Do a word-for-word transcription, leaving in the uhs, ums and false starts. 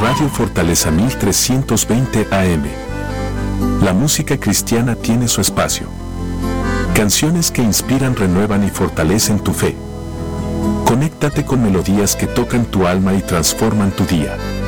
Radio Fortaleza mil trescientos veinte A M. La música cristiana tiene su espacio. Canciones que inspiran, renuevan y fortalecen tu fe. Conéctate con melodías que tocan tu alma y transforman tu día.